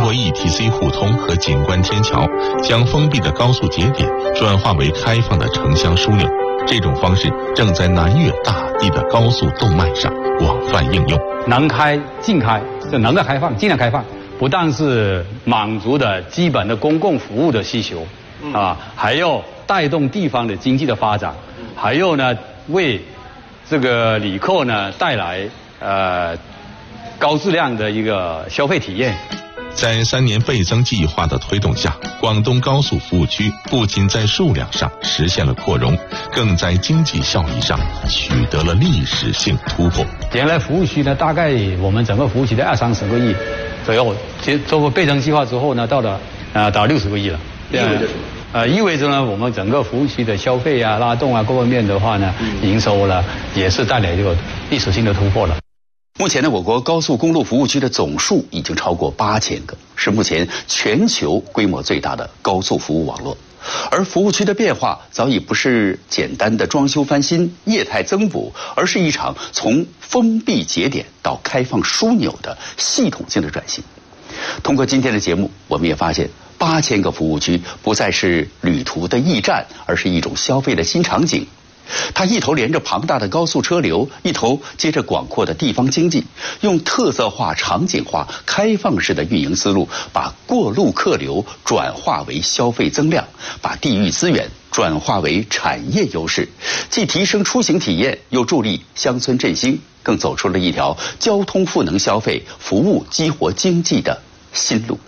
为 ETC 互通和景观天桥，将封闭的高速节点转化为开放的城乡枢纽。这种方式正在南粤大地的高速动脉上广泛应用。 能开尽开，就能够开放尽量开放，不但是满足的基本的公共服务的需求，还要带动地方的经济的发展，还有呢为这个旅客呢带来高质量的一个消费体验。 在3年倍增计划的推动下，广东高速服务区不仅在数量上实现了扩容，更在经济效益上取得了历史性突破。 原来服务区呢，大概我们整个服务区的20-30个亿左右，做过倍增计划之后呢，到了60个亿了。意味着什么？意味着呢，我们整个服务区的消费啊、拉动啊各方面的话呢，营收呢也是带来这个历史性的突破了。 目前呢，我国高速公路服务区的总数已经超过8000个，是目前全球规模最大的高速服务网络。而服务区的变化早已不是简单的装修翻新、业态增补，而是一场从封闭节点到开放枢纽的系统性的转型。通过今天的节目，我们也发现8000个服务区不再是旅途的驿站，而是一种消费的新场景。它一头连着庞大的高速车流，一头接着广阔的地方经济，用特色化、场景化、开放式的运营思路，把过路客流转化为消费增量，把地域资源转化为产业优势，既提升出行体验，又助力乡村振兴，更走出了一条交通赋能消费、服务激活经济的新路。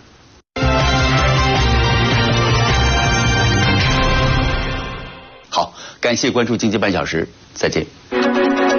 好，感谢关注经济半小时，再见。